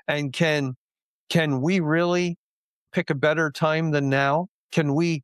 And can we really pick a better time than now? Can we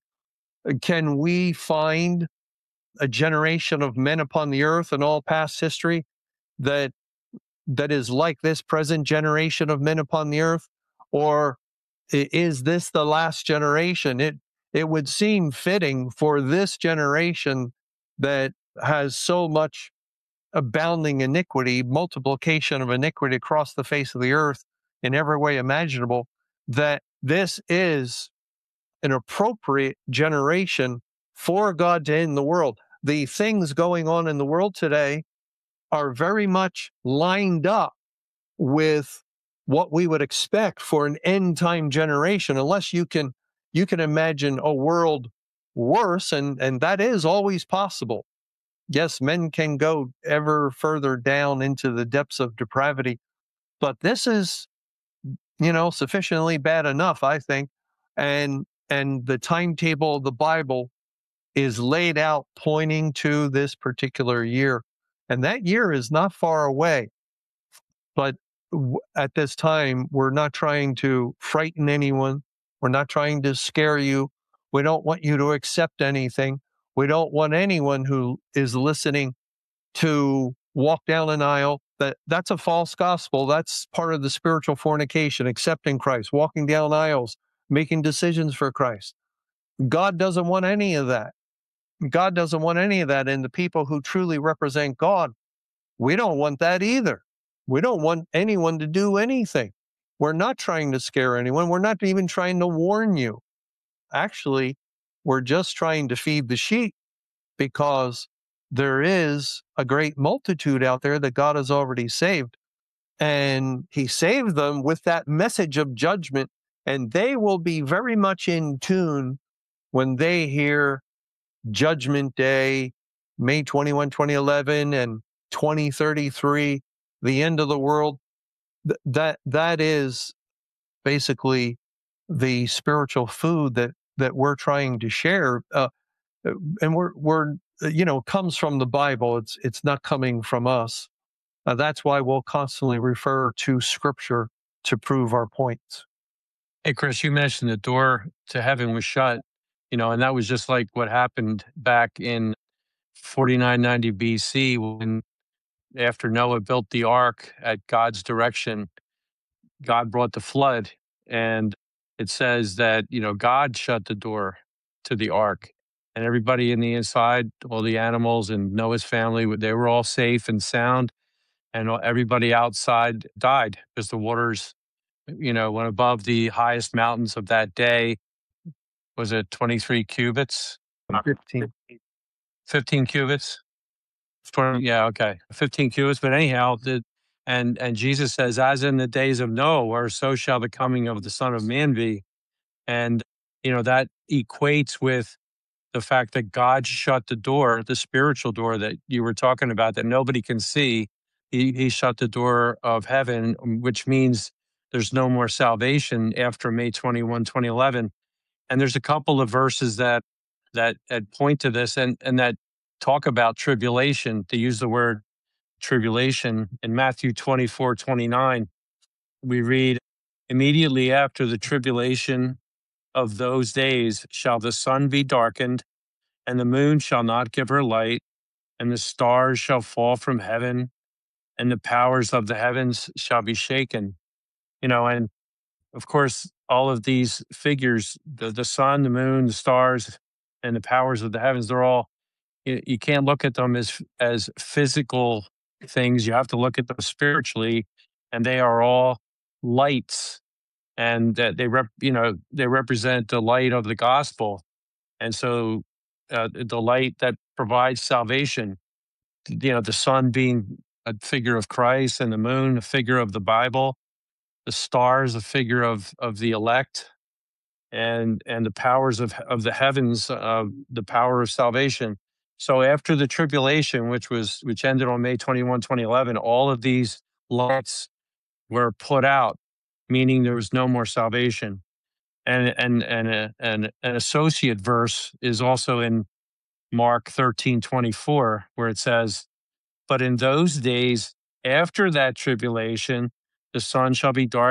find a generation of men upon the earth in all past history that is like this present generation of men upon the earth? Or is this the last generation? It would seem fitting for this generation that has so much abounding iniquity, multiplication of iniquity across the face of the earth in every way imaginable, that this is an appropriate generation for God to end the world. The things going on in the world today are very much lined up with what we would expect for an end time generation, unless you can imagine a world worse, and that is always possible. Yes, men can go ever further down into the depths of depravity, but this is, sufficiently bad enough, I think. And the timetable of the Bible is laid out pointing to this particular year. And that year is not far away. But at this time, we're not trying to frighten anyone. We're not trying to scare you. We don't want you to accept anything. We don't want anyone who is listening to walk down an aisle. That's a false gospel. That's part of the spiritual fornication, accepting Christ, walking down aisles, making decisions for Christ. God doesn't want any of that. God doesn't want any of that. And the people who truly represent God, we don't want that either. We don't want anyone to do anything. We're not trying to scare anyone. We're not even trying to warn you. Actually, we're just trying to feed the sheep, because there is a great multitude out there that God has already saved. And he saved them with that message of judgment. And they will be very much in tune when they hear Judgment Day, May 21, 2011, and 2033, the end of the world. That is basically the spiritual food that we're trying to share. And we're comes from the Bible. It's not coming from us. That's why we'll constantly refer to Scripture to prove our points. Hey, Chris, you mentioned the door to heaven was shut, and that was just like what happened back in 4990 BC when, after Noah built the ark at God's direction, God brought the flood. And it says that, God shut the door to the ark, and everybody in the inside, all the animals and Noah's family, they were all safe and sound. And everybody outside died because the waters, went above the highest mountains of that day. Was it 23 cubits? 15. 15 cubits? Yeah, okay. 15 cubits. But anyhow, and Jesus says, as in the days of Noah, or so shall the coming of the Son of Man be. And, that equates with the fact that God shut the door, the spiritual door that you were talking about, that nobody can see. He shut the door of heaven, which means there's no more salvation after May 21, 2011. And there's a couple of verses that point to this and that talk about tribulation. To use the word tribulation in Matthew 24:29, we read, immediately after the tribulation of those days shall the sun be darkened, and the moon shall not give her light, and the stars shall fall from heaven, and the powers of the heavens shall be shaken. And of course, all of these figures, the sun, the moon, the stars, and the powers of the heavens, they're all, you can't look at them as physical things. You have to look at them spiritually, and they are all lights, and that they represent the light of the gospel. And so the light that provides salvation, the sun being a figure of Christ, and the moon a figure of the Bible, the stars a figure of the elect, and the powers of the heavens, the power of salvation. So after the tribulation, which ended on May 21, 2011, all of these lights were put out, meaning there was no more salvation. And an associate verse is also in Mark 13:24, where it says, but in those days after that tribulation, the sun shall be dark